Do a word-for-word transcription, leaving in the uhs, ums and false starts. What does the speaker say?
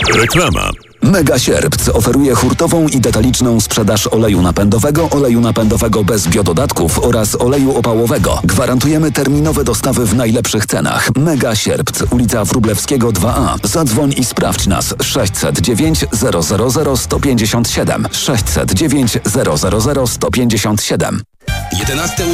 Reklama. Mega Sierpc oferuje hurtową i detaliczną sprzedaż oleju napędowego, oleju napędowego bez biododatków oraz oleju opałowego. Gwarantujemy terminowe dostawy w najlepszych cenach. Mega Sierpc, ulica Wróblewskiego dwa A. Zadzwoń i sprawdź nas. sześćset dziewięć zero zero zero sto pięćdziesiąt siedem. sześćset dziewięć zero zero zero sto pięćdziesiąt siedem. jedenastego